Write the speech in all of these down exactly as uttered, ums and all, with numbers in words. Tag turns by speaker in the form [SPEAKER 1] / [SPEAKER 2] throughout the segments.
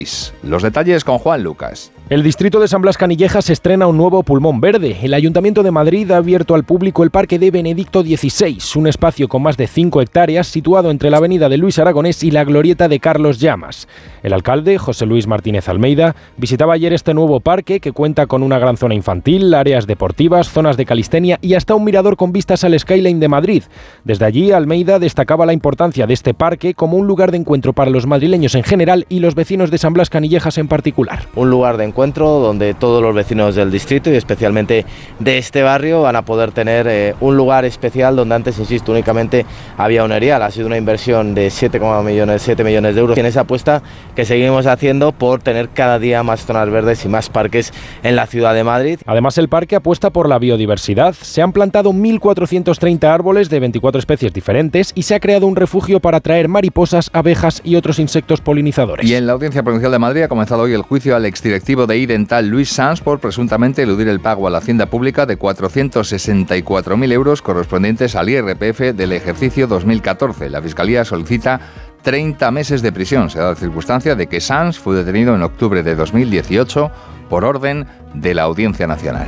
[SPEAKER 1] Los detalles con Juan Lucas.
[SPEAKER 2] El distrito de San Blas Canillejas estrena un nuevo pulmón verde. El Ayuntamiento de Madrid ha abierto al público el Parque de Benedicto dieciséis, un espacio con más de cinco hectáreas situado entre la avenida de Luis Aragonés y la glorieta de Carlos Llamas. El alcalde, José Luis Martínez Almeida, visitaba ayer este nuevo parque que cuenta con una gran zona infantil, áreas deportivas, zonas de calistenia y hasta un mirador con vistas al skyline de Madrid. Desde allí, Almeida destacaba la importancia de este parque como un lugar de encuentro para los madrileños en general y los vecinos de San Blas Canillejas en particular.
[SPEAKER 3] Un lugar de encuentro donde todos los vecinos del distrito y especialmente de este barrio van a poder tener eh, un lugar especial donde antes, insisto, únicamente había un erial. Ha sido una inversión de siete millones de euros en esa apuesta que seguimos haciendo por tener cada día más zonas verdes y más parques en la ciudad de Madrid.
[SPEAKER 2] Además, el parque apuesta por la biodiversidad. Se han plantado mil cuatrocientos treinta árboles de veinticuatro especies diferentes y se ha creado un refugio para atraer mariposas, abejas y otros insectos polinizadores.
[SPEAKER 1] Y en la Audiencia Provincial de Madrid ha comenzado hoy el juicio al exdirectivo de Idental, Luis Sanz, por presuntamente eludir el pago a la Hacienda Pública de cuatrocientos sesenta y cuatro mil euros correspondientes al I R P F del ejercicio dos mil catorce. La Fiscalía solicita treinta meses de prisión. Se da la circunstancia de que Sanz fue detenido en octubre de dos mil dieciocho por orden de la Audiencia Nacional.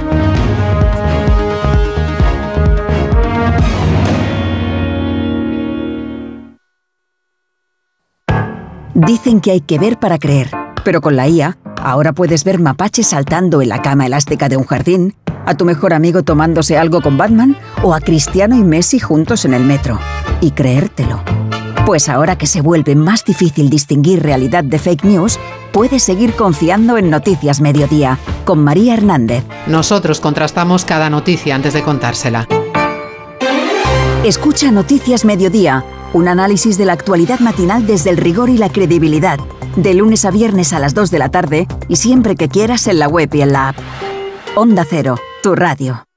[SPEAKER 4] Dicen que hay que ver para creer, pero con la I A, ahora puedes ver mapaches saltando en la cama elástica de un jardín, a tu mejor amigo tomándose algo con Batman o a Cristiano y Messi juntos en el metro. Y creértelo. Pues ahora que se vuelve más difícil distinguir realidad de fake news, puedes seguir confiando en Noticias Mediodía, con María Hernández.
[SPEAKER 5] Nosotros contrastamos cada noticia antes de contársela.
[SPEAKER 4] Escucha Noticias Mediodía, un análisis de la actualidad matinal desde el rigor y la credibilidad. De lunes a viernes a las dos de la tarde y siempre que quieras en la web y en la app. Onda Cero, tu radio.